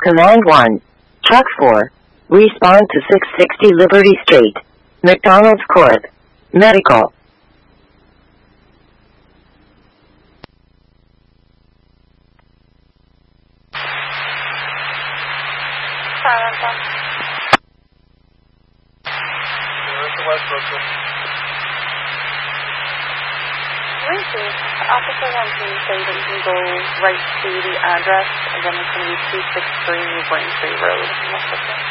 Command 1. Truck 4. Respond to 660 Liberty Street. McDonald's Court. Medical. Officer 1 can say that you can go right to the address. Again, it's going to be 263 Braintree Road.